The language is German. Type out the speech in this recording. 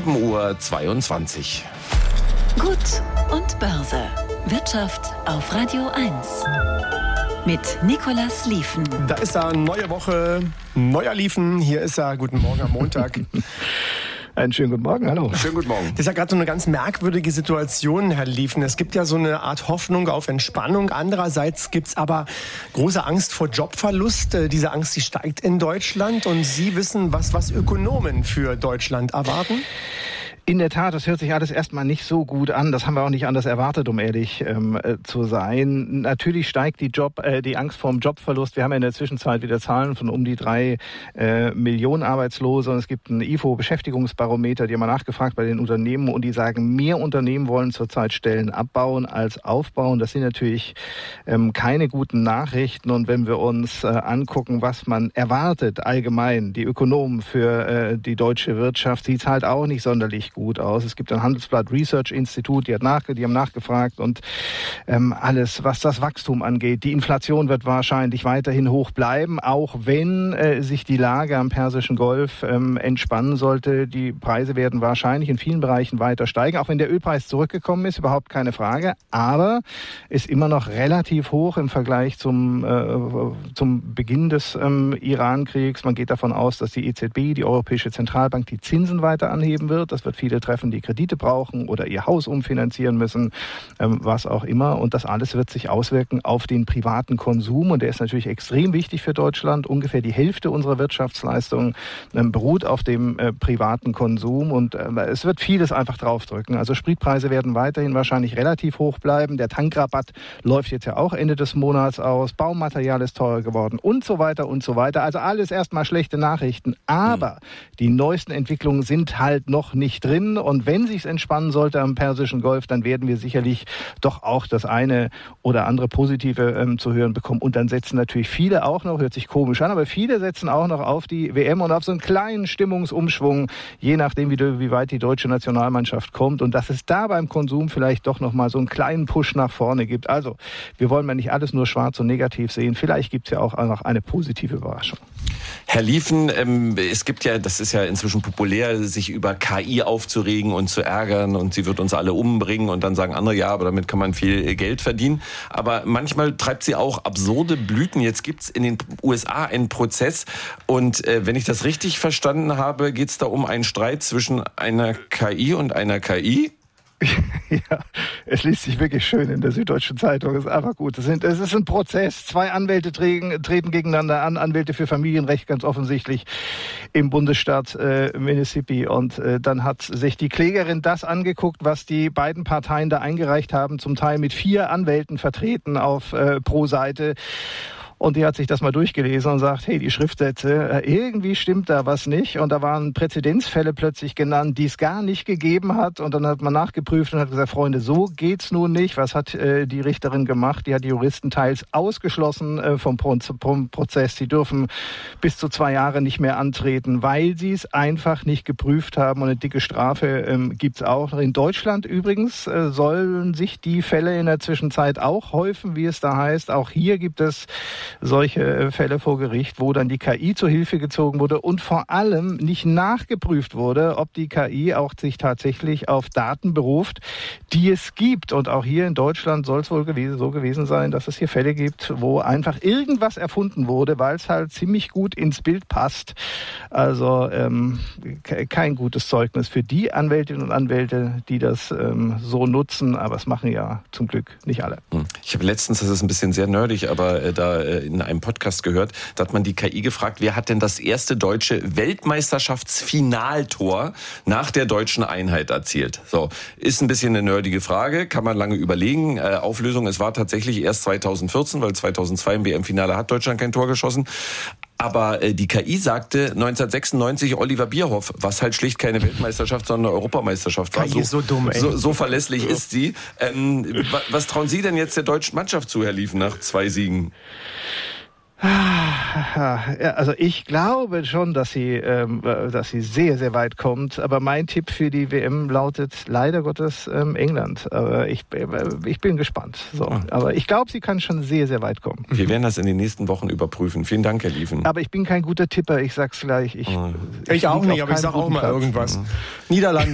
7:22 Uhr. Gut und Börse. Wirtschaft auf Radio 1. Mit Nicolas Lieven. Da ist er, neue Woche, neuer Lieven. Hier ist er, guten Morgen am Montag. Einen schönen guten Morgen, hallo. Schönen guten Morgen. Das ist ja gerade so eine ganz merkwürdige Situation, Herr Lieven. Es gibt ja so eine Art Hoffnung auf Entspannung. Andererseits gibt es aber große Angst vor Jobverlust. Diese Angst, die steigt in Deutschland. Und Sie wissen, was Ökonomen für Deutschland erwarten? In der Tat, das hört sich alles erstmal nicht so gut an. Das haben wir auch nicht anders erwartet, um ehrlich zu sein. Natürlich steigt die Angst vor dem Jobverlust. Wir haben ja in der Zwischenzeit wieder Zahlen von um die 3 Millionen Arbeitslose. Und es gibt ein IFO-Beschäftigungsbarometer, die haben wir nachgefragt bei den Unternehmen. Und die sagen, mehr Unternehmen wollen zurzeit Stellen abbauen als aufbauen. Das sind natürlich keine guten Nachrichten. Und wenn wir uns angucken, was man erwartet allgemein, die Ökonomen für die deutsche Wirtschaft, sieht es halt auch nicht sonderlich gut aus. Es gibt ein Handelsblatt Research Institute, die haben nachgefragt und alles, was das Wachstum angeht. Die Inflation wird wahrscheinlich weiterhin hoch bleiben, auch wenn sich die Lage am Persischen Golf entspannen sollte. Die Preise werden wahrscheinlich in vielen Bereichen weiter steigen, auch wenn der Ölpreis zurückgekommen ist, überhaupt keine Frage. Aber ist immer noch relativ hoch im Vergleich zum Beginn des Iran-Kriegs. Man geht davon aus, dass die EZB, die Europäische Zentralbank, die Zinsen weiter anheben wird. Das wird viele treffen, die Kredite brauchen oder ihr Haus umfinanzieren müssen, was auch immer. Und das alles wird sich auswirken auf den privaten Konsum. Und der ist natürlich extrem wichtig für Deutschland. Ungefähr die Hälfte unserer Wirtschaftsleistung beruht auf dem privaten Konsum. Und es wird vieles einfach draufdrücken. Also Spritpreise werden weiterhin wahrscheinlich relativ hoch bleiben. Der Tankrabatt läuft jetzt ja auch Ende des Monats aus. Baumaterial ist teurer geworden und so weiter und so weiter. Also alles erstmal schlechte Nachrichten. Aber die neuesten Entwicklungen sind halt noch nicht drin. Und wenn sich's entspannen sollte am Persischen Golf, dann werden wir sicherlich doch auch das eine oder andere Positive zu hören bekommen. Und dann setzen natürlich viele auch noch, hört sich komisch an, aber viele setzen auch noch auf die WM und auf so einen kleinen Stimmungsumschwung, je nachdem, wie weit die deutsche Nationalmannschaft kommt. Und dass es da beim Konsum vielleicht doch nochmal so einen kleinen Push nach vorne gibt. Also, wir wollen mal nicht alles nur schwarz und negativ sehen. Vielleicht gibt's ja auch noch eine positive Überraschung. Herr Lieven, es gibt ja, das ist ja inzwischen populär, sich über KI aufzuregen und zu ärgern und sie wird uns alle umbringen und dann sagen andere, ja, aber damit kann man viel Geld verdienen. Aber manchmal treibt sie auch absurde Blüten. Jetzt gibt's in den USA einen Prozess und wenn ich das richtig verstanden habe, geht's da um einen Streit zwischen einer KI und einer KI? Ja, es liest sich wirklich schön in der Süddeutschen Zeitung. Es ist einfach gut. Es ist ein Prozess. 2 Anwälte treten gegeneinander an. Anwälte für Familienrecht ganz offensichtlich im Bundesstaat Mississippi. Und dann hat sich die Klägerin das angeguckt, was die beiden Parteien da eingereicht haben. Zum Teil mit 4 Anwälten vertreten pro Seite. Und die hat sich das mal durchgelesen und sagt, hey, die Schriftsätze, irgendwie stimmt da was nicht. Und da waren Präzedenzfälle plötzlich genannt, die es gar nicht gegeben hat. Und dann hat man nachgeprüft und hat gesagt, Freunde, so geht's nun nicht. Was hat die Richterin gemacht? Die hat die Juristen teils ausgeschlossen vom Prozess. Sie dürfen bis zu 2 Jahre nicht mehr antreten, weil sie es einfach nicht geprüft haben. Und eine dicke Strafe gibt's auch. In Deutschland übrigens sollen sich die Fälle in der Zwischenzeit auch häufen, wie es da heißt. Auch hier gibt es solche Fälle vor Gericht, wo dann die KI zur Hilfe gezogen wurde und vor allem nicht nachgeprüft wurde, ob die KI auch sich tatsächlich auf Daten beruft, die es gibt. Und auch hier in Deutschland soll es wohl so gewesen sein, dass es hier Fälle gibt, wo einfach irgendwas erfunden wurde, weil es halt ziemlich gut ins Bild passt. Also kein gutes Zeugnis für die Anwältinnen und Anwälte, die das so nutzen, aber es machen ja zum Glück nicht alle. Ich habe letztens, das ist ein bisschen sehr nerdig, aber da in einem Podcast gehört, da hat man die KI gefragt, wer hat denn das erste deutsche Weltmeisterschaftsfinaltor nach der deutschen Einheit erzielt? So, ist ein bisschen eine nerdige Frage, kann man lange überlegen. Auflösung, es war tatsächlich erst 2014, weil 2002 im WM-Finale hat Deutschland kein Tor geschossen. Aber die KI sagte 1996 Oliver Bierhoff, was halt schlicht keine Weltmeisterschaft, sondern eine Europameisterschaft war. KI ist so dumm, ey. So verlässlich ist sie. Was trauen Sie denn jetzt der deutschen Mannschaft zu, Herr Lieven, nach 2 Siegen? Ja, also ich glaube schon, dass sie sehr, sehr weit kommt. Aber mein Tipp für die WM lautet leider Gottes England. Aber ich bin gespannt. So. Aber ich glaube, sie kann schon sehr, sehr weit kommen. Wir werden das in den nächsten Wochen überprüfen. Vielen Dank, Herr Lieven. Aber ich bin kein guter Tipper. Ich sag's gleich. Ich auch nicht, aber ich sag auch mal irgendwas. Niederlande.